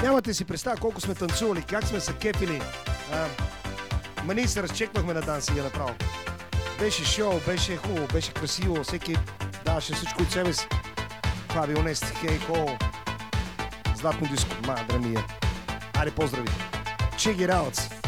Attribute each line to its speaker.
Speaker 1: Нямате си представа колко сме танцували, как сме се кефили. Ние се разчеквахме на дансинга направо. Беше шоу, беше хубаво, беше красиво, всеки даваше всичко от себе си. Това би онести, хей, хо, златно диско, мадра мия. Айде, поздрави. Check it out.